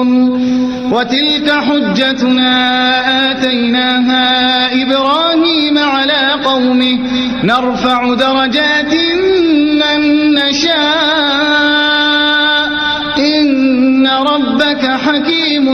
وتلك حجتنا آتيناها إبراهيم على قومه نرفع درجات من نشاء إن ربك حكيم